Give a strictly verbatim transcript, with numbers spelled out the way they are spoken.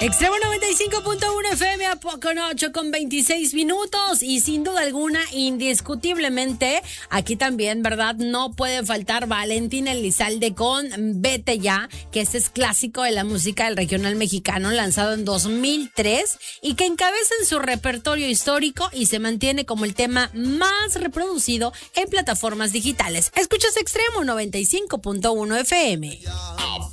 Extremo noventa y cinco punto uno F M, a poco no, ocho con veintiséis minutos. Y sin duda alguna, indiscutiblemente, aquí también, ¿verdad? No puede faltar Valentín Elizalde con Vete Ya, que este es clásico de la música del regional mexicano, lanzado en dos mil tres y que encabeza en su repertorio histórico y se mantiene como el tema más reproducido en plataformas digitales. Escuchas Extremo noventa y cinco punto uno F M.